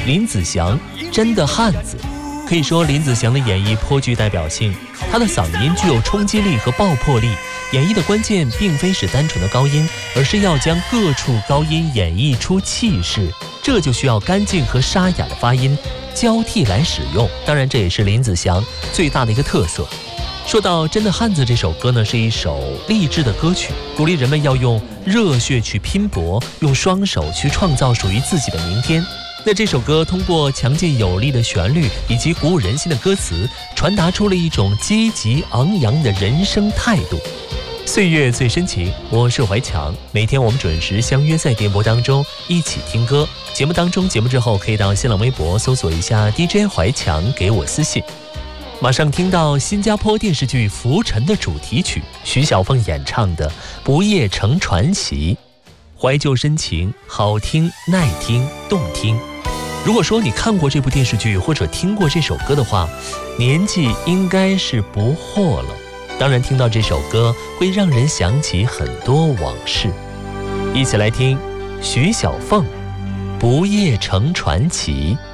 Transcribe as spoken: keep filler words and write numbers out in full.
林子祥，真的汉子。可以说林子祥的演绎颇具代表性，他的嗓音具有冲击力和爆破力，演绎的关键并非是单纯的高音，而是要将各处高音演绎出气势，这就需要干净和沙哑的发音交替来使用，当然这也是林子祥最大的一个特色。说到《真的汉子》这首歌呢，是一首励志的歌曲，鼓励人们要用热血去拼搏，用双手去创造属于自己的明天。那这首歌通过强劲有力的旋律以及鼓舞人心的歌词，传达出了一种积极昂扬的人生态度。岁月最深情，我是怀强，每天我们准时相约在电波当中一起听歌。节目当中节目之后可以到新浪微博搜索一下 D J 怀强，给我私信。马上听到新加坡电视剧《浮沉》的主题曲，徐小凤演唱的《不夜城传奇》，怀旧深情，好听耐听动听。如果说你看过这部电视剧或者听过这首歌的话，年纪应该是不惑了。当然听到这首歌会让人想起很多往事。一起来听徐小凤《不夜城传奇》。